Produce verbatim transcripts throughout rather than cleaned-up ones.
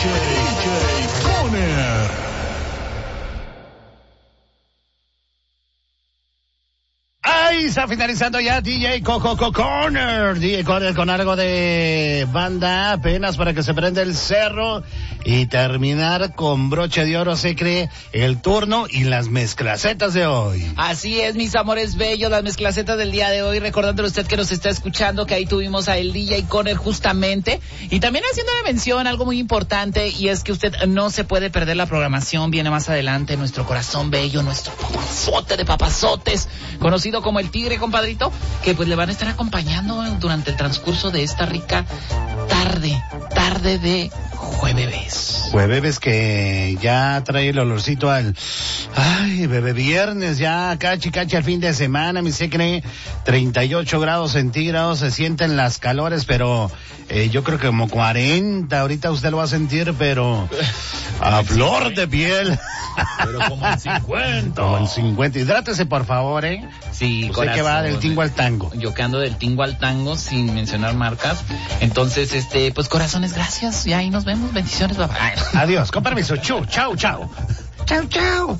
J Conner. Ahí está finalizando ya D J Coco Conner. D J Conner con algo de banda apenas para que se prenda el cerro y terminar con broche de oro, se cree, el turno y las mezclacetas de hoy. Así es, mis amores bellos, las mezclacetas del día de hoy, recordándole a usted que nos está escuchando, que ahí tuvimos a el D J Conner justamente, y también haciéndole mención algo muy importante, y es que usted no se puede perder la programación, viene más adelante nuestro corazón bello, nuestro papazote de papazotes, conocido como el Tigre, compadrito, que pues le van a estar acompañando durante el transcurso de esta rica tarde, tarde de jueves. Jueves que ya trae el olorcito al, ay, bebé viernes, ya cachi cachi al fin de semana, mi se cree, treinta y ocho grados centígrados, se sienten las calores, pero eh, yo creo que como cuarenta, ahorita usted lo va a sentir, pero a flor de piel. Pero como en cincuenta. Como en cincuenta. Hidrátese, por favor, ¿eh? Sí, usted que va del tingo al tango. Yo que ando del tingo al tango, sin mencionar marcas. Entonces, este, pues corazones, gracias. Y ahí nos vemos. Bendiciones, papá. Adiós, con permiso. Chau, chau, chau. Chau, chau.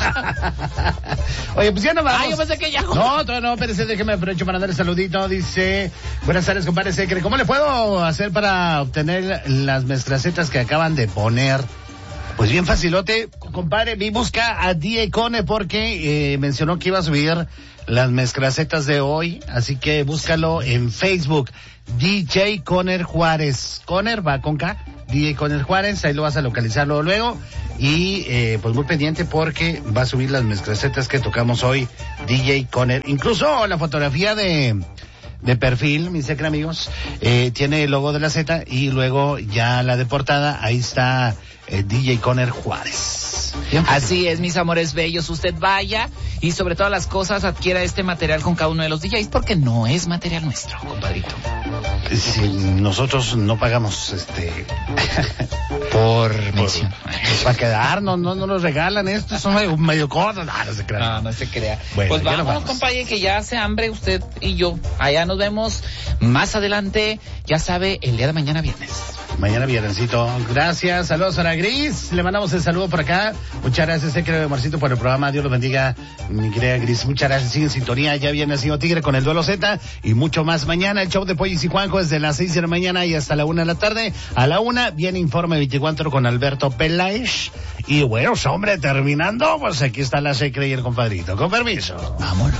Oye, pues ya no vamos. Ah, yo pensé que ya. No, no, no, espérese, déjeme aprovecho para dar el saludito. Dice, buenas tardes, compadre Secre. ¿Cómo le puedo hacer para obtener las mezclacetas que acaban de poner? Pues bien facilote, compadre, vi busca a D J Conner porque eh, mencionó que iba a subir las mezclacetas de hoy, así que búscalo en Facebook, D J Conner Juárez. Conner va con K, D J Conner Juárez, ahí lo vas a localizarlo luego y eh, pues muy pendiente porque va a subir las mezclacetas que tocamos hoy, D J Conner. Incluso la fotografía de... de perfil, mis secre amigos, eh, tiene el logo de la Z y luego ya la de portada, ahí está eh, D J Conner Juárez. Así es, mis amores bellos, usted vaya y sobre todas las cosas adquiera este material con cada uno de los D Js porque no es material nuestro, compadrito. Si nosotros no pagamos este por mención para quedarnos, no, no nos regalan esto, son medio, medio cosas, no, no se crea. No, no se crea. Bueno, pues vámonos, vamos. compadre, que ya hace hambre usted y yo. Allá nos vemos más adelante, ya sabe, el día de mañana viernes. Mañana viernesito. Gracias, saludos a la Gris. Le mandamos el saludo por acá. Muchas gracias, eh, querido Marcito, por el programa. Dios los bendiga, mi querida Gris. Muchas gracias. Sigue en sintonía. Ya viene el señor Tigre con el Duelo Z y mucho más mañana. El show de Pollis y Juanjo desde las seis de la mañana y hasta la una de la tarde. A la una viene Informe veinticuatro con Alberto Peláez. Y bueno, hombre, terminando, pues aquí está la Secre y el compadrito. Con permiso. Vámonos.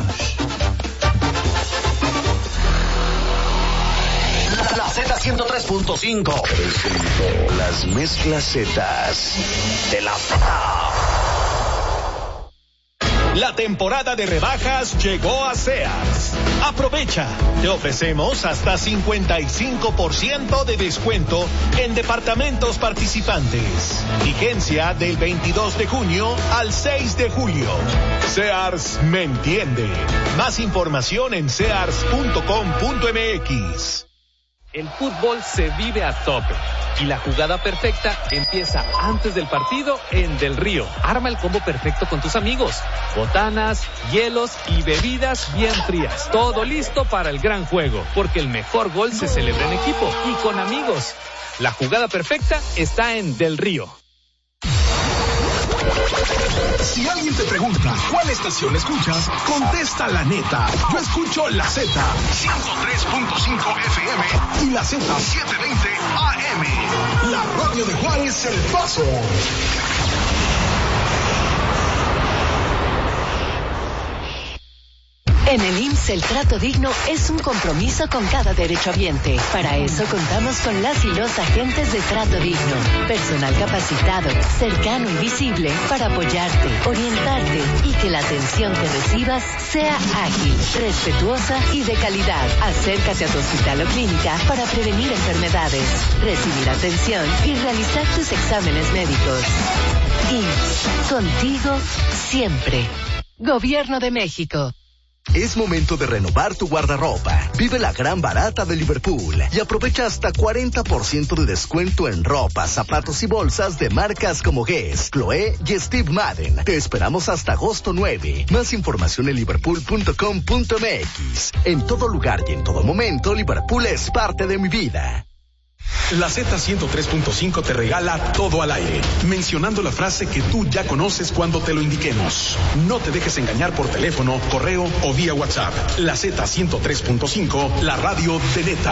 La Z ciento tres punto cinco. Las mezclas Zetas de la Z. La temporada de rebajas llegó a Sears. Aprovecha, te ofrecemos hasta cincuenta y cinco por ciento de descuento en departamentos participantes. Vigencia del veintidós de junio al seis de julio. Sears me entiende. Más información en sears punto com punto m x. El fútbol se vive a tope y la jugada perfecta empieza antes del partido en Del Río. Arma el combo perfecto con tus amigos. Botanas, hielos y bebidas bien frías. Todo listo para el gran juego, porque el mejor gol se celebra en equipo y con amigos. La jugada perfecta está en Del Río. Si alguien te pregunta cuál estación escuchas, contesta la neta. Yo escucho la Z ciento tres punto cinco F M y la Z setecientos veinte A M. La radio de Juárez El Paso. En el I M S S el trato digno es un compromiso con cada derechohabiente. Para eso contamos con las y los agentes de trato digno. Personal capacitado, cercano y visible para apoyarte, orientarte y que la atención que recibas sea ágil, respetuosa y de calidad. Acércate a tu hospital o clínica para prevenir enfermedades, recibir atención y realizar tus exámenes médicos. I M S S, contigo siempre. Gobierno de México. Es momento de renovar tu guardarropa. Vive la gran barata de Liverpool y aprovecha hasta cuarenta por ciento de descuento en ropa, zapatos y bolsas de marcas como Guess, Chloé y Steve Madden. Te esperamos hasta agosto nueve. Más información en liverpool punto com punto m x. En todo lugar y en todo momento, Liverpool es parte de mi vida. La Z ciento tres punto cinco te regala todo al aire, mencionando la frase que tú ya conoces cuando te lo indiquemos. No te dejes engañar por teléfono, correo o vía WhatsApp. La Z ciento tres punto cinco, la radio de neta.